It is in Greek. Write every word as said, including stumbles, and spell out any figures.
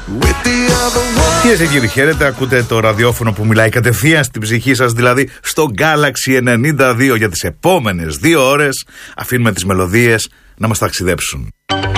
Κυρίες και κύριοι, χαίρετε. Ακούτε το ραδιόφωνο που μιλάει κατευθείαν στην ψυχή σας, δηλαδή στο Galaxy ενενήντα δύο. Για τις επόμενες δύο ώρες αφήνουμε τις μελωδίες να μας ταξιδέψουν.